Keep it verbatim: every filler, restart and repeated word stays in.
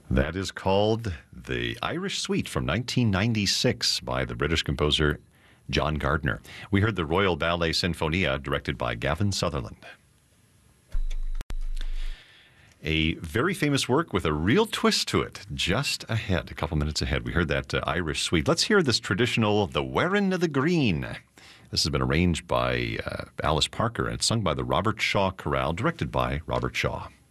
That is called the Irish Suite from nineteen ninety-six by the British composer John Gardner. We heard the Royal Ballet Sinfonia, directed by Gavin Sutherland. A very famous work with a real twist to it, just ahead, a couple minutes ahead. We heard that uh, Irish Suite. Let's hear this traditional The Wearin' of the Green. This has been arranged by uh, Alice Parker, and it's sung by the Robert Shaw Chorale, directed by Robert Shaw.